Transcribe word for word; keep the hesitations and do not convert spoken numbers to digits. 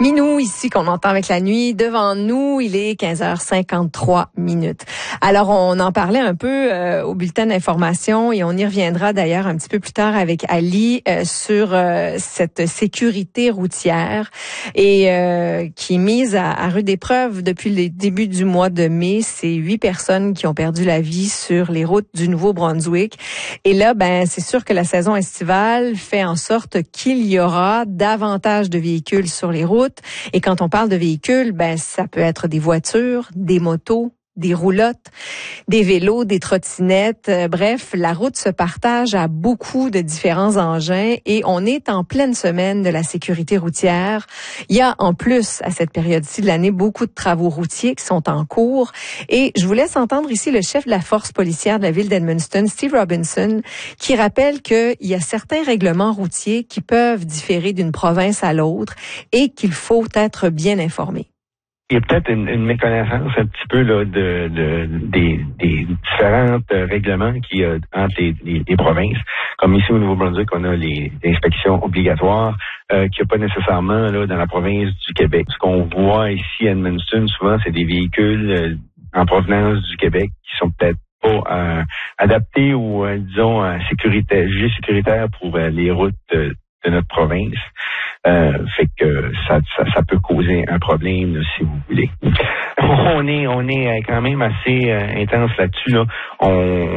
Minou, ici, qu'on entend avec la nuit. Devant nous, il est quinze heures cinquante-trois minutes. Alors, on en parlait un peu euh, au bulletin d'information et on y reviendra d'ailleurs un petit peu plus tard avec Ali euh, sur euh, cette sécurité routière et euh, qui est mise à, à rude épreuve depuis le début du mois de mai. C'est huit personnes qui ont perdu la vie sur les routes du Nouveau-Brunswick. Et là, ben, c'est sûr que la saison estivale fait en sorte qu'il y aura davantage de véhicules sur les routes. Et quand on parle de véhicules, ben ça peut être des voitures, des motos, des roulottes, des vélos, des trottinettes. Euh, bref, la route se partage à beaucoup de différents engins et on est en pleine semaine de la sécurité routière. Il y a en plus, à cette période-ci de l'année, beaucoup de travaux routiers qui sont en cours. Et je vous laisse entendre ici le chef de la force policière de la ville d'Edmundston, Steve Robinson, qui rappelle qu'il y a certains règlements routiers qui peuvent différer d'une province à l'autre et qu'il faut être bien informé. Il y a peut-être une, une méconnaissance un petit peu là, de, de des, des différents règlements qu'il y a entre les, les, les provinces. Comme ici au Nouveau-Brunswick, on a les, les inspections obligatoires euh, qu'il n'y a pas nécessairement là dans la province du Québec. Ce qu'on voit ici à Edmundston, souvent, c'est des véhicules euh, en provenance du Québec qui sont peut-être pas euh, adaptés ou, euh, disons, euh, sécuritaires, jugés sécuritaires pour euh, les routes euh, de notre province. Euh, fait que ça, ça, ça peut causer un problème, là, si vous voulez. On est, on est quand même assez euh, intense là-dessus, là. On